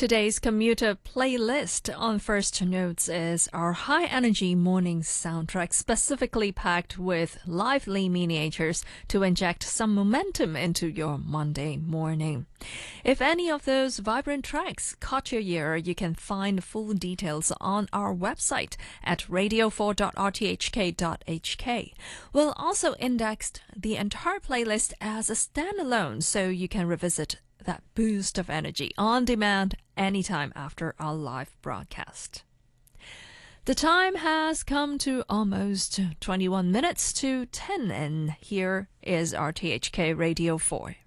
Today's commuter playlist on First Notes is our high-energy morning soundtrack, specifically packed with lively miniatures to inject some momentum into your Monday morning. If any of those vibrant tracks caught your ear, you can find full details on our website at radio4.rthk.hk. We'll also index the entire playlist as a standalone, so you can revisit that boost of energy on demand anytime after our live broadcast. The time has come to almost 21 minutes to 10, and here is RTHK Radio 4.